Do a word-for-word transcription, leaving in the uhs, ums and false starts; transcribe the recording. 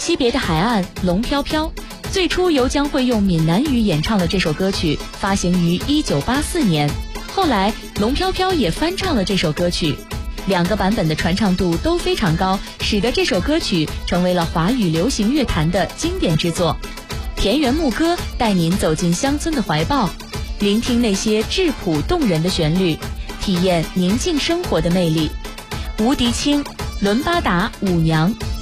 惜别的海岸，龙飘飘。最初由江蕙用闽南语演唱了这首歌曲，发行于一九八四年。后来龙飘飘也翻唱了这首歌曲，两个版本的传唱度都非常高，使得这首歌曲成为了华语流行乐坛的经典之作。田园牧歌带您走进乡村的怀抱，聆听那些质朴动人的旋律，体验宁静生活的魅力。吴迪清、伦巴达、舞娘。